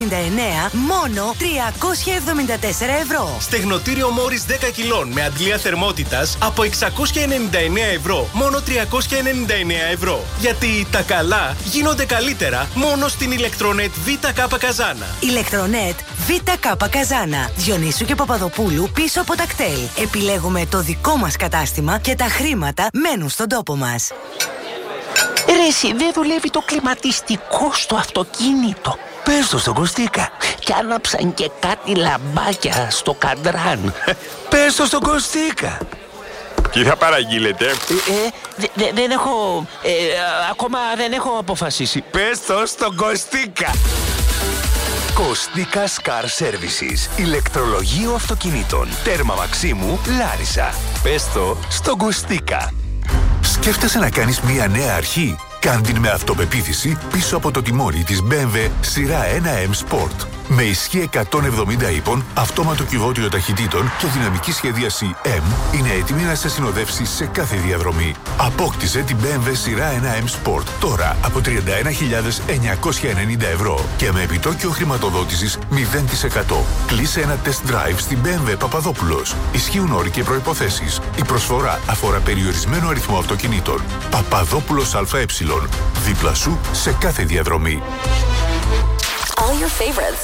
μόνο 374 ευρώ. Στεγνοτήριο Μόρις 10 κιλών με αντλία θερμότητας από 699 ευρώ, μόνο 399 ευρώ. Γιατί τα καλά γίνονται καλύτερα μόνο στην Ηλεκτρονέτ ΒΚ Καζάνα. Ηλεκτρονέτ ΒΚ Καζάνα. Διονύσου και Παπαδοπούλου πίσω από τα κτέλ. Επιλέγουμε το δικό μας κατάστημα και τα χρήματα μένουν στον τόπο μας. Ρε εσύ, δεν δουλεύει το κλιματιστικό στο αυτοκίνητο. Πες το στον Κωστίκα. Κι άναψαν και κάτι λαμπάκια στο καντράν. Πες το στον Κωστίκα. Τι θα παραγγείλετε? Δεν έχω... ακόμα δεν έχω αποφασίσει. Πες το στον Κωστίκα. Κωστίκα Car Services. Ηλεκτρολογείο αυτοκινήτων. Τέρμα Μαξίμου, Λάρισα. Πες το στον Κωστίκα. Σκέφτεσαι να κάνεις μια νέα αρχή? Κάν την με αυτοπεποίθηση πίσω από το τιμόνι της BMW σειρά 1M Sport. Με ισχύ 170 ύπων, αυτόματο κυβότιο ταχυτήτων και δυναμική σχεδίαση M, είναι έτοιμη να σε συνοδεύσει σε κάθε διαδρομή. Απόκτησε την BMW σειρά 1M Sport τώρα από 31.990 ευρώ και με επιτόκιο χρηματοδότησης 0%. Κλείσε ένα test drive στην BMW Παπαδόπουλος. Ισχύουν όροι και προϋποθέσεις. Η προσφορά αφορά περιορισμένο αριθμό αυτοκινήτων. Παπαδόπουλος ΑΕ. Δίπλα σου σε κάθε διαδρομή. All your favorites.